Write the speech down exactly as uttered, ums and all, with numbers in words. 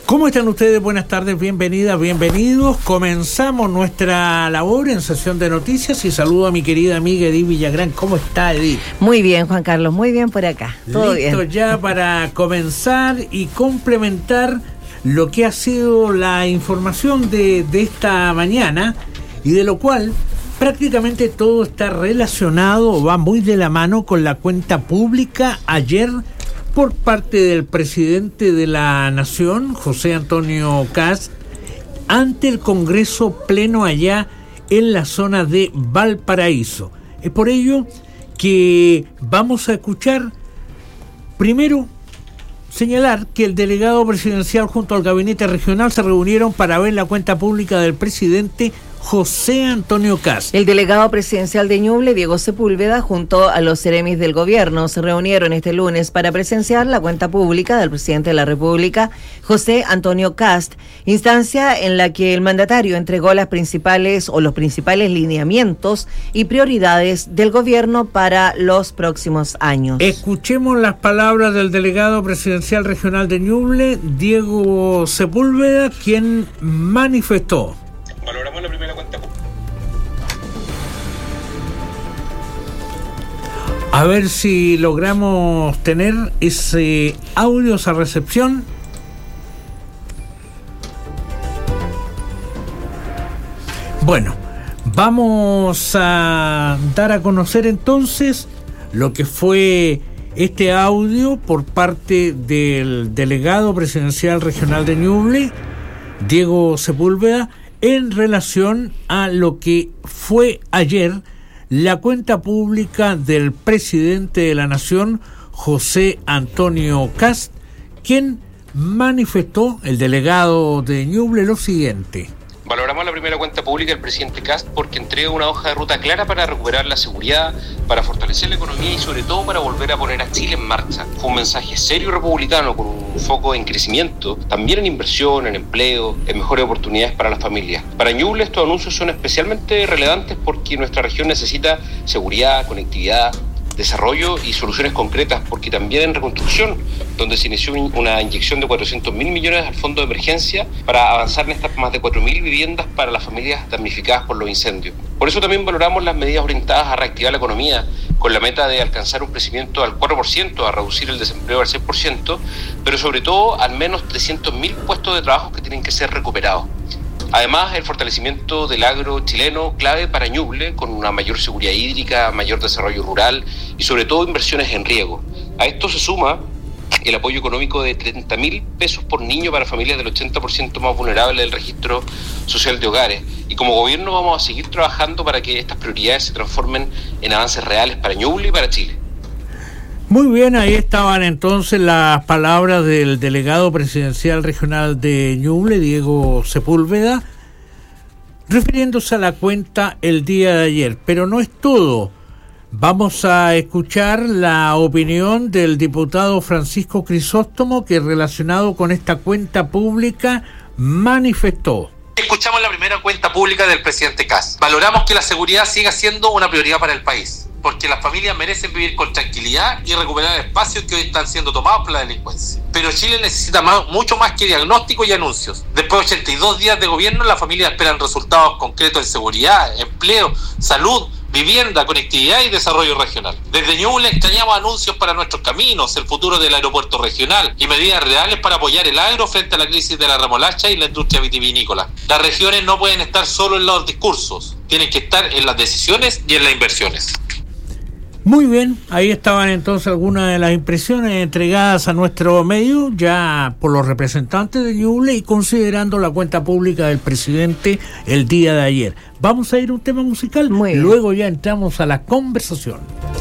¿Cómo están ustedes? Buenas tardes, bienvenidas, bienvenidos. Comenzamos nuestra labor en sesión de noticias y saludo a mi querida amiga Edith Villagrán. ¿Cómo está, Edith? Muy bien, Juan Carlos, muy bien por acá. Todo Listo bien. Ya para comenzar y complementar lo que ha sido la información de, de esta mañana y de lo cual prácticamente todo está relacionado o va muy de la mano con la cuenta pública ayer por parte del presidente de la Nación, José Antonio Kast, ante el Congreso Pleno allá en la zona de Valparaíso. Es por ello que vamos a escuchar, primero, señalar que el delegado presidencial junto al gabinete regional se reunieron para ver la cuenta pública del presidente José Antonio Kast. El delegado presidencial de Ñuble, Diego Sepúlveda, junto a los seremis del gobierno, se reunieron este lunes para presenciar la cuenta pública del presidente de la República, José Antonio Kast, instancia en la que el mandatario entregó las principales o los principales lineamientos y prioridades del gobierno para los próximos años. Escuchemos las palabras del delegado presidencial regional de Ñuble, Diego Sepúlveda, quien manifestó: valoramos la primera cuenta pública. A ver si logramos tener ese audio, esa recepción. Bueno, vamos a dar a conocer entonces lo que fue este audio por parte del delegado presidencial regional de Ñuble, Diego Sepúlveda, en relación a lo que fue ayer la cuenta pública del presidente de la Nación, José Antonio Kast, quien manifestó, el delegado de Ñuble, lo siguiente. Valoramos la primera cuenta pública del presidente Kast porque entrega una hoja de ruta clara para recuperar la seguridad, para fortalecer la economía y sobre todo para volver a poner a Chile en marcha. Fue un mensaje serio y republicano con un foco en crecimiento, también en inversión, en empleo, en mejores oportunidades para las familias. Para Ñuble estos anuncios son especialmente relevantes porque nuestra región necesita seguridad, conectividad, desarrollo y soluciones concretas, porque también en reconstrucción, donde se inició una inyección de cuatrocientos mil millones al fondo de emergencia para avanzar en estas más de cuatro mil viviendas para las familias damnificadas por los incendios. Por eso también valoramos las medidas orientadas a reactivar la economía, con la meta de alcanzar un crecimiento al cuatro por ciento, a reducir el desempleo al seis por ciento, pero sobre todo al menos trescientos mil puestos de trabajo que tienen que ser recuperados. Además, el fortalecimiento del agro chileno, clave para Ñuble, con una mayor seguridad hídrica, mayor desarrollo rural y sobre todo inversiones en riego. A esto se suma el apoyo económico de treinta mil pesos por niño para familias del ochenta por ciento más vulnerables del registro social de hogares. Y como gobierno vamos a seguir trabajando para que estas prioridades se transformen en avances reales para Ñuble y para Chile. Muy bien, ahí estaban entonces las palabras del delegado presidencial regional de Ñuble, Diego Sepúlveda, refiriéndose a la cuenta el día de ayer. Pero no es todo. Vamos a escuchar la opinión del diputado Francisco Crisóstomo, que relacionado con esta cuenta pública manifestó. Escuchamos la primera cuenta pública del presidente Kast. Valoramos que la seguridad siga siendo una prioridad para el país, porque las familias merecen vivir con tranquilidad y recuperar espacios que hoy están siendo tomados por la delincuencia. Pero Chile necesita más, mucho más que diagnóstico y anuncios. Después de ochenta y dos días de gobierno, las familias esperan resultados concretos en seguridad, empleo, salud, vivienda, conectividad y desarrollo regional. Desde Ñuble extrañamos anuncios para nuestros caminos, el futuro del aeropuerto regional y medidas reales para apoyar el agro frente a la crisis de la remolacha y la industria vitivinícola. Las regiones no pueden estar solo en los discursos, tienen que estar en las decisiones y en las inversiones. Muy bien, ahí estaban entonces algunas de las impresiones entregadas a nuestro medio, ya por los representantes de Ñuble y considerando la cuenta pública del presidente el día de ayer. Vamos a ir a un tema musical, Muy bien. Luego ya entramos a la conversación.